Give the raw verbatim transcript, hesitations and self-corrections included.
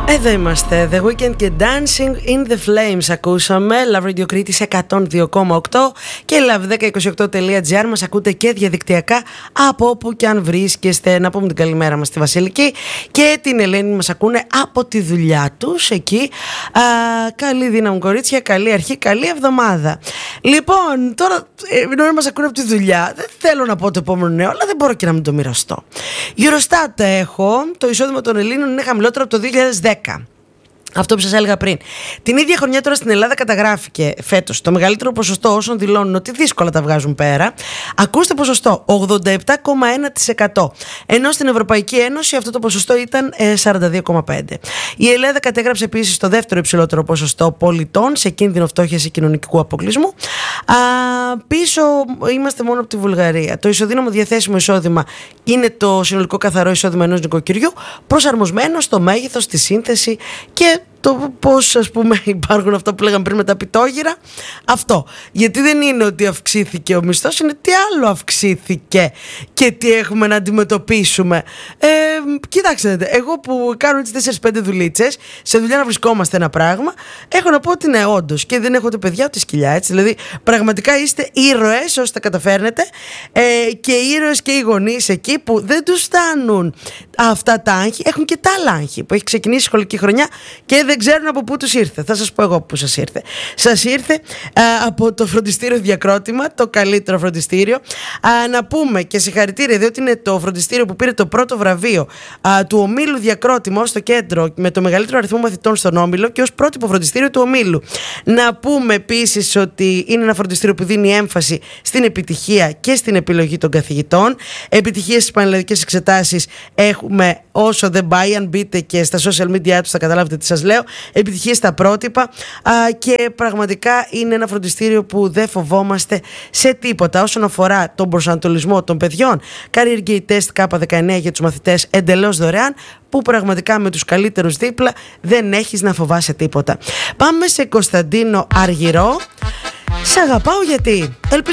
Εδώ είμαστε, The Weeknd και Dancing in the Flames ακούσαμε. Love Radio Κρήτης εκατόν δύο κόμμα οκτώ και love δέκα είκοσι οκτώ τελεία τζι άρ. Μας ακούτε και διαδικτυακά από όπου και αν βρίσκεστε. Να πούμε την καλημέρα μας στη Βασιλική και την Ελένη, μας ακούνε από τη δουλειά τους εκεί. Α, καλή δύναμη κορίτσια, καλή αρχή, καλή εβδομάδα. Λοιπόν, τώρα ενώ μας ακούνε από τη δουλειά, δεν θέλω να πω το επόμενο νέο, αλλά δεν μπορώ και να μην το μοιραστώ. Eurostat έχω, το εισόδημα των Ελλήνων είναι χαμηλότερο από το δύο χιλιάδες δέκα. Αυτό που σας έλεγα πριν. Την ίδια χρονιά τώρα στην Ελλάδα καταγράφηκε φέτος το μεγαλύτερο ποσοστό όσων δηλώνουν ότι δύσκολα τα βγάζουν πέρα. Ακούστε ποσοστό, ογδόντα επτά κόμμα ένα τοις εκατό. Ενώ στην Ευρωπαϊκή Ένωση αυτό το ποσοστό ήταν σαράντα δύο κόμμα πέντε τοις εκατό. Η Ελλάδα κατέγραψε επίσης το δεύτερο υψηλότερο ποσοστό πολιτών σε κίνδυνο φτώχειας ή κοινωνικού αποκλεισμού. Α, πίσω είμαστε μόνο από τη Βουλγαρία. Το ισοδύναμο διαθέσιμο εισόδημα είναι το συνολικό καθαρό εισόδημα ενός νοικοκυριού, προσαρμοσμένο στο μέγεθος, στη σύνθεση και το πώς, ας πούμε, υπάρχουν αυτά που λέγαμε πριν με τα πιτόγυρα. Αυτό. Γιατί δεν είναι ότι αυξήθηκε ο μισθός, είναι τι άλλο αυξήθηκε και τι έχουμε να αντιμετωπίσουμε. Ε, κοιτάξτε, εγώ που κάνω τις τέσσερις πέντε δουλίτσες, σε δουλειά να βρισκόμαστε ένα πράγμα, έχω να πω ότι ναι, όντως, και δεν έχω ούτε παιδιά ούτε σκυλιά, έτσι. Δηλαδή, πραγματικά είστε ήρωες όσοι τα καταφέρνετε, ε, και ήρωες και οι γονείς εκεί που δεν τους φτάνουν αυτά τα άγχη, έχουν και τα άλλα άγχη που έχει ξεκινήσει η σχολική χρονιά και δεν ξέρουν από πού τους ήρθε. Θα σας πω εγώ πού σας ήρθε. Σας ήρθε α, από το φροντιστήριο Διακρότημα, το καλύτερο φροντιστήριο. Α, να πούμε και συγχαρητήρια, διότι είναι το φροντιστήριο που πήρε το πρώτο βραβείο α, του ομίλου Διακρότημα ως το κέντρο με το μεγαλύτερο αριθμό μαθητών στον όμιλο και ως πρότυπο φροντιστήριο του ομίλου. Να πούμε επίσης ότι είναι ένα φροντιστήριο που δίνει έμφαση στην επιτυχία και στην επιλογή των καθηγητών. Επιτυχίες στις πανελλαδικές εξετάσεις έχουμε όσο δεν πάει. Αν μπείτε και στα social media τους θα καταλάβετε τι σας λέω. Επιτυχίες στα πρότυπα, α, και πραγματικά είναι ένα φροντιστήριο που δεν φοβόμαστε σε τίποτα όσον αφορά τον προσανατολισμό των παιδιών. Career Gate Test κέι δεκαεννέα για τους μαθητές εντελώς δωρεάν, που πραγματικά με τους καλύτερους δίπλα δεν έχεις να φοβάσαι τίποτα. Πάμε σε Κωνσταντίνο Αργυρό. Σ' αγαπάω γιατί